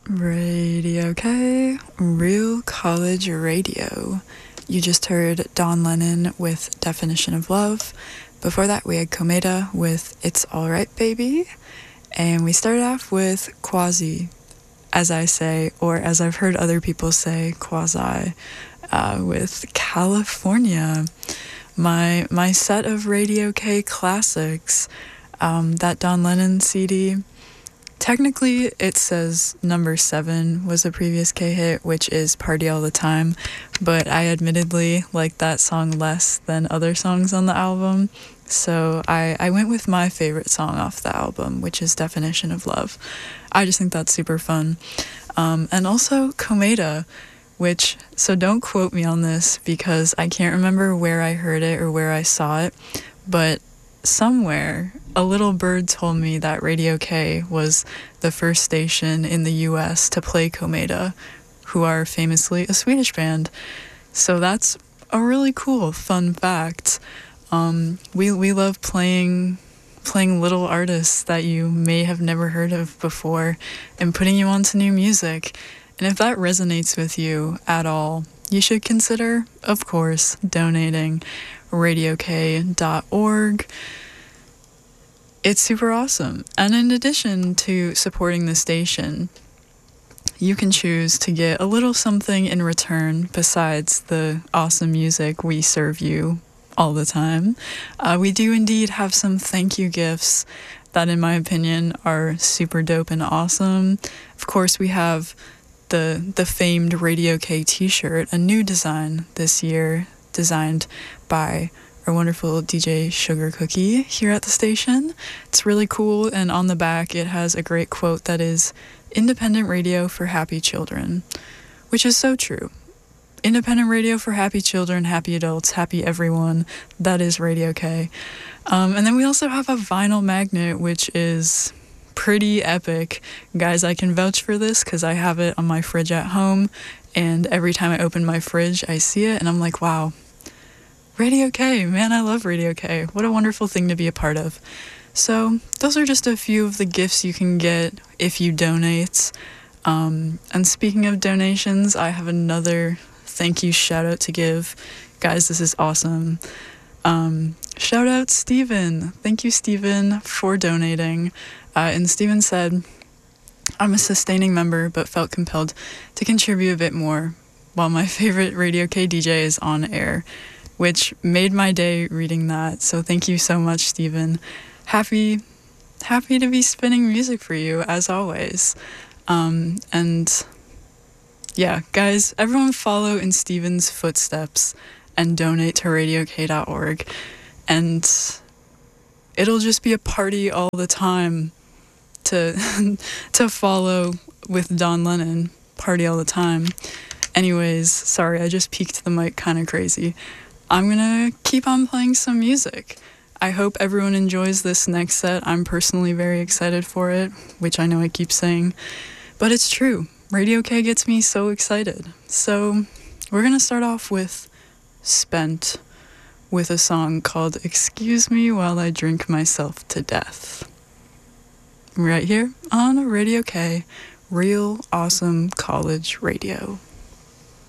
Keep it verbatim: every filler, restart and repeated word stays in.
Radio K, Real College Radio. You just heard Don Lennon with Definition of Love. Before that, we had Komeda with It's Alright Baby. And we started off with Quasi, as I say, or as I've heard other people say, Quasi, uh, with California. My, my set of Radio K classics, um, that Don Lennon C D. Technically, it says number seven was a previous K hit, which is Party All the Time, but I admittedly like that song less than other songs on the album, so I, I went with my favorite song off the album, which is Definition of Love. I just think that's super fun. Um, and also Komeda, which, so don't quote me on this because I can't remember where I heard it or where I saw it, but somewhere a little bird told me that Radio K was the first station in the U S to play Komeda, who are famously a Swedish band. So that's a really cool fun fact. Um, we we love playing playing little artists that you may have never heard of before and putting you onto new music. And if that resonates with you at all, you should consider, of course, donating radio k dot org. It's super awesome. And in addition to supporting the station, you can choose to get a little something in return besides the awesome music we serve you all the time. Uh, we do indeed have some thank you gifts that, in my opinion, are super dope and awesome. Of course, we have the the famed Radio K t-shirt, a new design this year, designed by our wonderful D J Sugar Cookie here at the station. It's really cool, and on the back it has a great quote that is, "Independent radio for happy children," which is so true. Independent radio for happy children, happy adults, happy everyone. That is Radio K. Um, and then we also have a vinyl magnet, which is pretty epic. Guys, I can vouch for this because I have it on my fridge at home, and every time I open my fridge, I see it, and I'm like, wow, Radio K, man, I love Radio K. What a wonderful thing to be a part of. So those are just a few of the gifts you can get if you donate. Um, and speaking of donations, I have another thank you shout out to give. Guys, this is awesome. Um, shout out Steven. Thank you, Steven, for donating. Uh, and Steven said, "I'm a sustaining member, but felt compelled to contribute a bit more while my favorite Radio K D J is on air," which made my day reading that. So thank you so much, Steven. Happy, happy to be spinning music for you, as always. Um, and yeah, guys, everyone follow in Steven's footsteps and donate to radio k dot org. And it'll just be a party all the time to to follow with Don Lennon. Party all the time. Anyways, sorry, I just peeked the mic kind of crazy. I'm gonna keep on playing some music. I hope everyone enjoys this next set. I'm personally very excited for it, which I know I keep saying, but it's true. Radio K gets me so excited. So we're gonna start off with Spent, with a song called Excuse Me While I Drink Myself to Death. Right here on Radio K, real awesome college radio.